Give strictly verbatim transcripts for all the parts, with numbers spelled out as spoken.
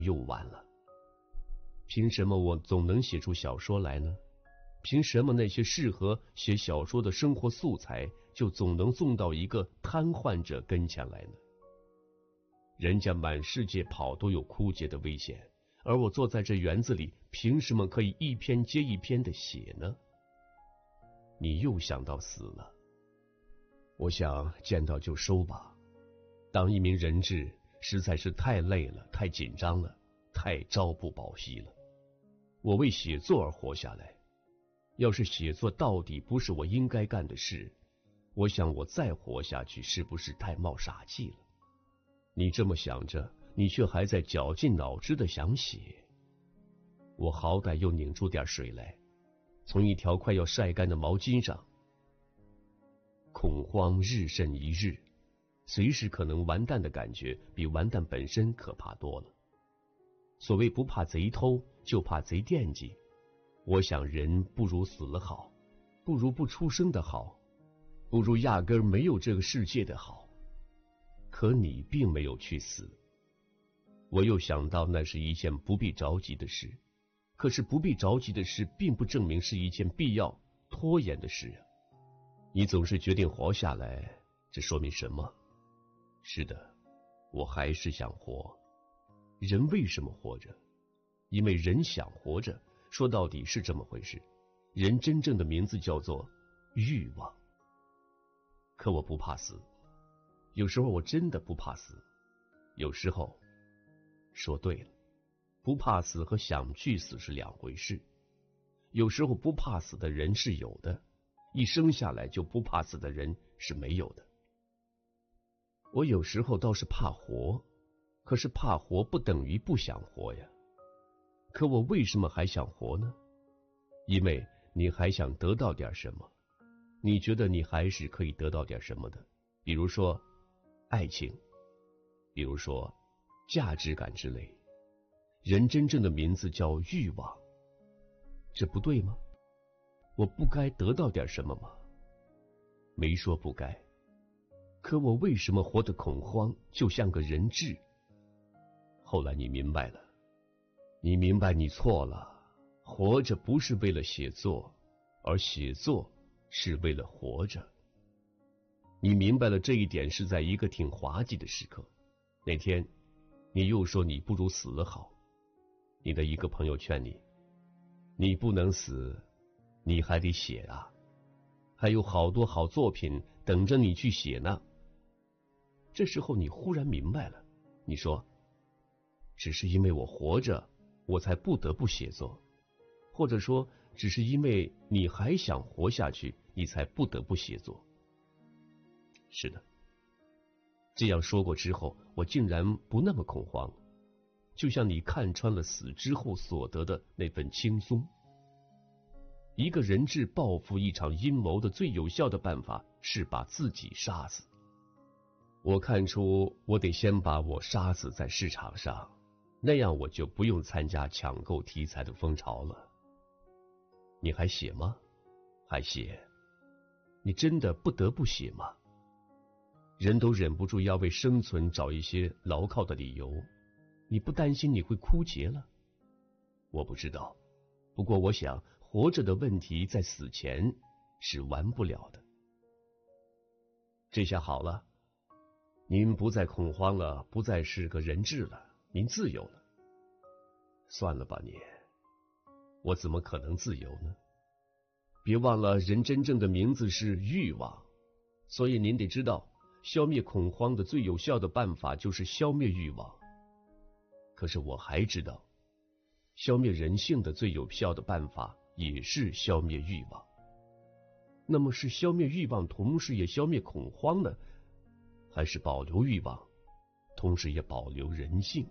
又晚了。凭什么我总能写出小说来呢？凭什么那些适合写小说的生活素材就总能送到一个瘫痪者跟前来呢？人家满世界跑都有枯竭的危险，而我坐在这园子里，凭什么可以一篇接一篇的写呢？你又想到死了。我想见到就收吧。当一名人质实在是太累了，太紧张了，太朝不保夕了。我为写作而活下来，要是写作到底不是我应该干的事，我想我再活下去是不是太冒傻气了？你这么想着，你却还在绞尽脑汁的想写。我好歹又拧出点水来，从一条快要晒干的毛巾上。恐慌日甚一日，随时可能完蛋的感觉比完蛋本身可怕多了。所谓不怕贼偷，就怕贼惦记。我想人不如死了好，不如不出生的好，不如压根儿没有这个世界的好。可你并没有去死。我又想到那是一件不必着急的事，可是不必着急的事并不证明是一件必要拖延的事啊。你总是决定活下来，这说明什么？是的，我还是想活。人为什么活着？因为人想活着，说到底是这么回事。人真正的名字叫做欲望。可我不怕死，有时候我真的不怕死。有时候，说对了，不怕死和想去死是两回事。有时候不怕死的人是有的，一生下来就不怕死的人是没有的。我有时候倒是怕活，可是怕活不等于不想活呀。可我为什么还想活呢？因为你还想得到点什么，你觉得你还是可以得到点什么的，比如说爱情，比如说价值感之类。人真正的名字叫欲望，这不对吗？我不该得到点什么吗？没说不该。可我为什么活得恐慌，就像个人质？后来你明白了，你明白你错了。活着不是为了写作，而写作是为了活着。你明白了这一点是在一个挺滑稽的时刻。那天你又说你不如死了好。你的一个朋友劝你，你不能死，你还得写啊，还有好多好作品等着你去写呢。这时候你忽然明白了，你说，只是因为我活着，我才不得不写作，或者说只是因为你还想活下去，你才不得不写作。是的，这样说过之后，我竟然不那么恐慌，就像你看穿了死之后所得的那份轻松。一个人质报复一场阴谋的最有效的办法是把自己杀死。我看出我得先把我杀死在市场上，那样我就不用参加抢购题材的风潮了。你还写吗？还写？你真的不得不写吗？人都忍不住要为生存找一些牢靠的理由，你不担心你会枯竭了？我不知道，不过我想活着的问题在死前是完不了的。这下好了，您不再恐慌了，不再是个人质了，您自由了。算了吧你，我怎么可能自由呢？别忘了人真正的名字是欲望，所以您得知道，消灭恐慌的最有效的办法就是消灭欲望。可是我还知道，消灭人性的最有效的办法也是消灭欲望。那么是消灭欲望同时也消灭恐慌呢，还是保留欲望同时也保留人性？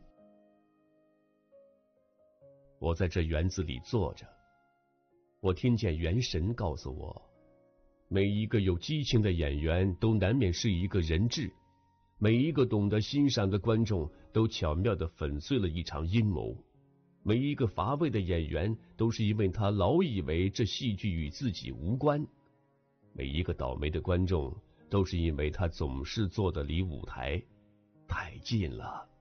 我在这园子里坐着，我听见元神告诉我，每一个有激情的演员都难免是一个人质，每一个懂得欣赏的观众都巧妙地粉碎了一场阴谋，每一个乏味的演员都是因为他老以为这戏剧与自己无关，每一个倒霉的观众都是因为他总是坐得离舞台太近了。